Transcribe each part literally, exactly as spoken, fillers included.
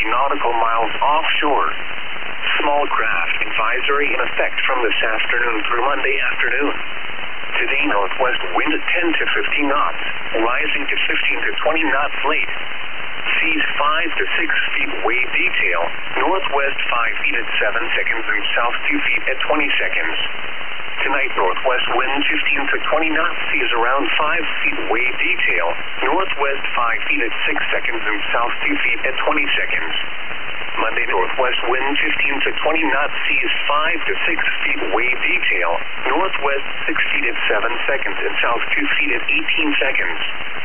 fifty nautical miles offshore. Small craft advisory in effect from this afternoon through Monday afternoon. Today, northwest wind at ten to fifteen knots, rising to fifteen to twenty knots late. Seas five to six feet wave detail, northwest five feet at seven seconds and south two feet at twenty seconds. Tonight, northwest wind fifteen to twenty knots, seas around five feet wave detail, northwest five feet at six seconds and south two feet at twenty seconds. Monday, northwest wind fifteen to twenty knots, seas five to six feet wave detail, northwest six feet at seven seconds and south two feet at eighteen seconds.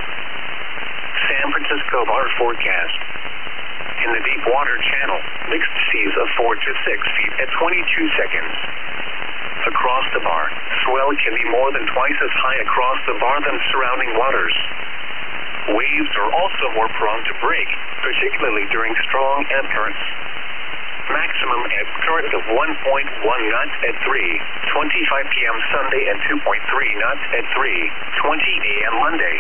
San Francisco bar forecast. In the deep water channel, mixed seas of four to six feet at twenty-two seconds. Across the bar, swell can be more than twice as high across the bar than surrounding waters. Waves are also more prone to break, particularly during strong ebb currents. Maximum ebb current of one point one knots at three twenty-five p m Sunday and two point three knots at three twenty a m Monday.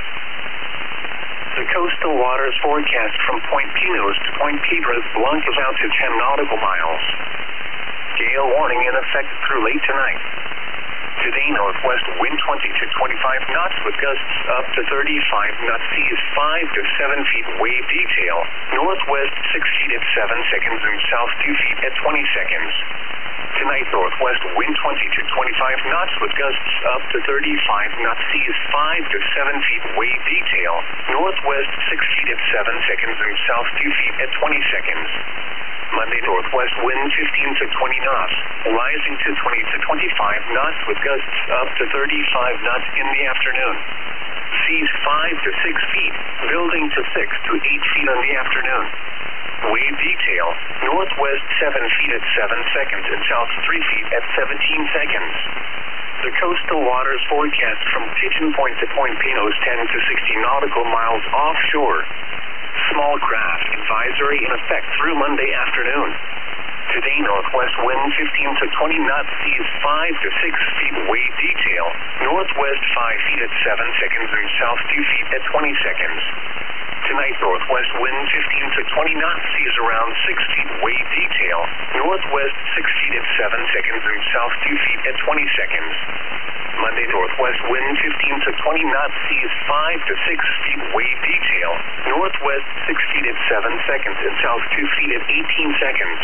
The coastal waters forecast from Point Pinos to Point Piedras Blancas out to ten nautical miles. Gale warning in effect through late tonight. Today, northwest wind twenty to twenty-five knots with gusts up to thirty-five knots, seas five to seven feet wave detail, northwest six feet at seven seconds and south two feet at twenty seconds. Tonight, northwest wind twenty to twenty-five knots with gusts up to thirty-five knots, seas five to seven feet wave detail, northwest six feet at seven seconds and south two feet at twenty seconds. Monday, northwest wind fifteen to twenty knots, rising to twenty to twenty-five knots with gusts up to thirty-five knots in the afternoon. Seas five to six feet, building to six to eight feet in the afternoon. Wave detail, northwest seven feet at seven seconds and south three feet at seventeen seconds. The coastal waters forecast from Pigeon Point to Point Pinos ten to sixty nautical miles offshore. Small craft advisory in effect through Monday afternoon. Today, northwest wind fifteen to twenty knots, seas five to six feet wave detail, northwest five feet at seven seconds and south two feet at twenty seconds. Tonight, northwest wind fifteen to twenty knots, seas around six feet wave detail, northwest six feet at seven seconds and south two feet at twenty seconds. Monday, northwest wind fifteen to twenty knots, seas five to six feet wave detail, northwest six feet at seven seconds and south two feet at eighteen seconds.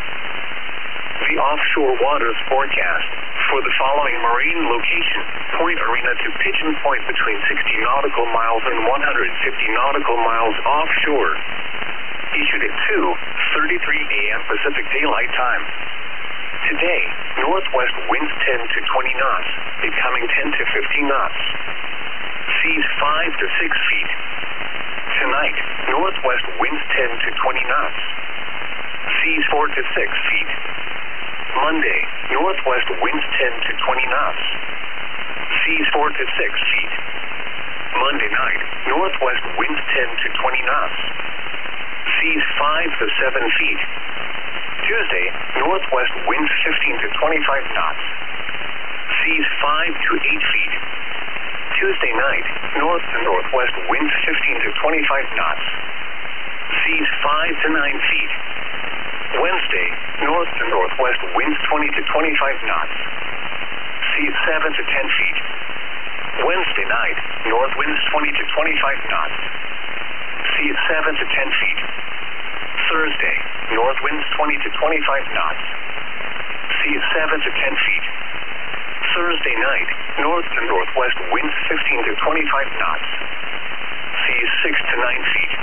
The offshore waters forecast for the following marine location: Point Arena to Pigeon Point between sixty nautical miles and one hundred fifty nautical miles offshore. Issued at two thirty-three a m Pacific Daylight Time. Today, northwest winds ten to twenty knots, becoming ten to fifteen knots. Seas five to six feet. Tonight, northwest winds ten to twenty knots. Seas four to six feet. Monday, northwest winds ten to twenty knots. Seas four to six feet. Monday night, northwest winds ten to twenty knots. Seas five to seven feet. Tuesday, northwest winds fifteen to twenty-five knots. Seas five to eight feet. Tuesday night, north to northwest winds fifteen to twenty-five knots. Seas five to nine feet. Wednesday, north to northwest winds twenty to twenty-five knots. Seas seven to ten feet. Wednesday night, north winds twenty to twenty-five knots. Seas seven to ten feet. Thursday, north winds twenty to twenty-five knots. Seas seven to ten feet. Thursday night, north to northwest winds fifteen to twenty-five knots. Seas six to nine feet.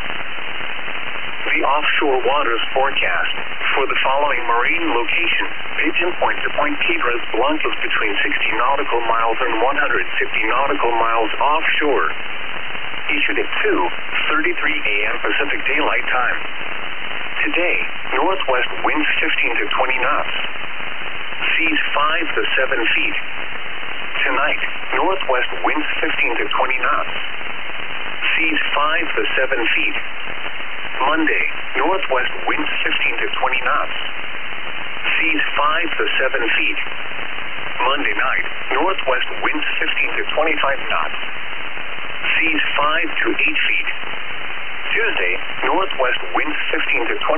The offshore waters forecast for the following marine location: Pigeon Point to Point Piedras Blancas between sixty nautical miles and one hundred fifty nautical miles offshore. Issued at two thirty-three a m Pacific Daylight Time. Today, northwest winds fifteen to twenty knots. Seas five to seven feet. Tonight, northwest winds fifteen to twenty knots. Seas five to seven feet. Monday, northwest winds fifteen to twenty knots. Seas five to seven feet. Monday night, northwest winds fifteen to twenty-five knots. Seas five to eight feet. Tuesday, northwest winds fifteen to twenty.